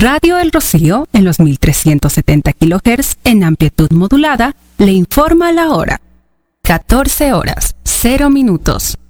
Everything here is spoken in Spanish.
Radio El Rocío, en los 1370 kHz en amplitud modulada, le informa la hora. 14 horas, 0 minutos.